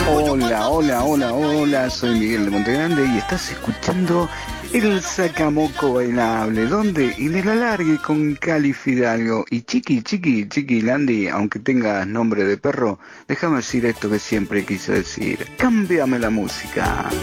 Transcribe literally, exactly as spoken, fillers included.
Hola, hola, hola, hola, soy Miguel de Montegrande y estás escuchando el Sacamoco Bailable, donde en el alargue con Cali Fidalgo y Chiqui, Chiqui, Chiqui Landy, aunque tengas nombre de perro, déjame decir esto que siempre quise decir, cámbiame la música.